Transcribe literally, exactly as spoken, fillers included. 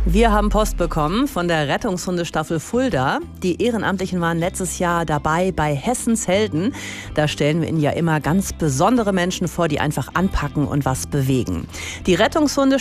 Wir haben Post bekommen von der Rettungshundestaffel Fulda. Die Ehrenamtlichen waren letztes Jahr dabei bei Hessens Helden. Da stellen wir Ihnen ja immer ganz besondere Menschen vor, die einfach anpacken und was bewegen. Die Rettungshundestaffel